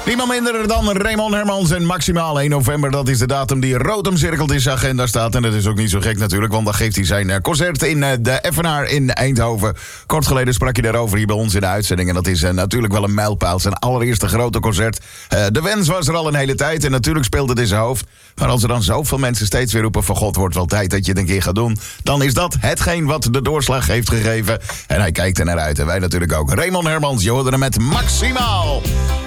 Niemand minder dan Raymond Hermans en maximaal 1 november. Dat is de datum die rood omcirkeld in zijn agenda staat. En dat is ook niet zo gek natuurlijk, want dan geeft hij zijn concert in de Effenaar in Eindhoven. Kort geleden sprak hij daarover hier bij ons in de uitzending. En dat is natuurlijk wel een mijlpaal. Zijn allereerste grote concert. De wens was er al een hele tijd en natuurlijk speelde het in zijn hoofd. Maar als er dan zoveel mensen steeds weer roepen van God, wordt wel tijd dat je het een keer gaat doen. Dan is dat hetgeen wat de doorslag heeft gegeven. En hij kijkt er naar uit en wij natuurlijk ook. Raymond Hermans, je hoorde hem met maximaal.